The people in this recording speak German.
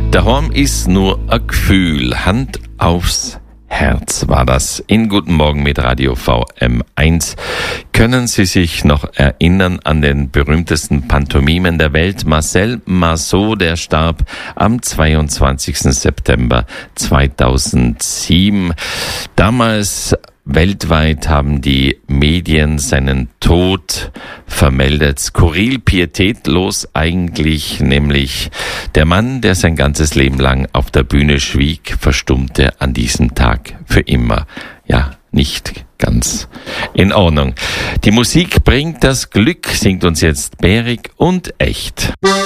Daheim ist nur ein Gefühl. Hand aufs Herz war das. In Guten Morgen mit Radio VM1. Können Sie sich noch erinnern an den berühmtesten Pantomimen der Welt? Marcel Marceau, der starb am 22. September 2007. Damals weltweit haben die Medien seinen Tod vermeldet. Skurril, pietätlos eigentlich, nämlich der Mann, der sein ganzes Leben lang auf der Bühne schwieg, verstummte an diesem Tag für immer. Ja, nicht ganz in Ordnung. Die Musik bringt das Glück, singt uns jetzt Berik und Echt.